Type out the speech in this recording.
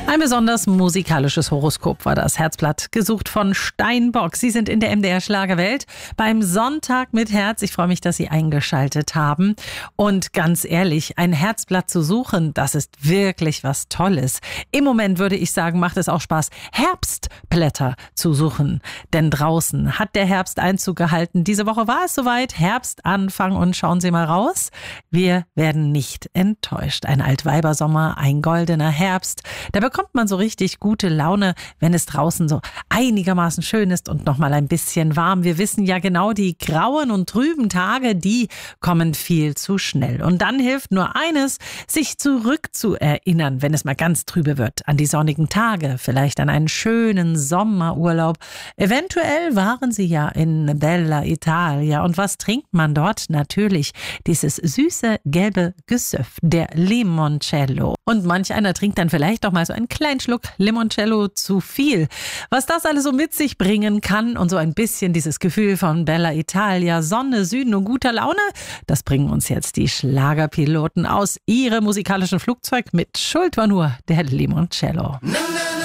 Ein besonders musikalisches Horoskop war das. Herzblatt gesucht von Steinbock. Sie sind in der MDR Schlagerwelt beim Sonntag mit Herz. Ich freue mich, dass Sie eingeschaltet haben. Und ganz ehrlich, ein Herzblatt zu suchen, das ist wirklich was Tolles. Im Moment würde ich sagen, macht es auch Spaß, Herbstblätter zu suchen. Denn draußen hat der Herbst Einzug gehalten. Diese Woche war es soweit. Herbstanfang und schauen Sie mal raus. Wir werden nicht enttäuscht. Ein Altweibersommer, ein goldener Herbst. Da bekommt man so richtig gute Laune, wenn es draußen so einigermaßen schön ist und noch mal ein bisschen warm. Wir wissen ja genau, die grauen und trüben Tage, die kommen viel zu schnell. Und dann hilft nur eines, sich zurückzuerinnern, wenn es mal ganz trübe wird, an die sonnigen Tage, vielleicht an einen schönen Sommerurlaub. Eventuell waren Sie ja in Bella Italia. Und was trinkt man dort? Natürlich dieses süße gelbe Gesöff, der Limoncello. Und manch einer trinkt dann vielleicht auch mal so einen kleinen Schluck Limoncello zu viel. Was das alles so mit sich bringen kann und so ein bisschen dieses Gefühl von Bella Italia, Sonne, Süden und guter Laune, das bringen uns jetzt die Schlagerpiloten aus ihrem musikalischen Flugzeug. Mit Schuld war nur der Limoncello.